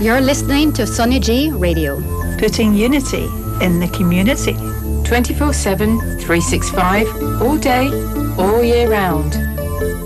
You're listening to Sonia G Radio. Putting unity in the community. 24/7, 365, all day, all year round.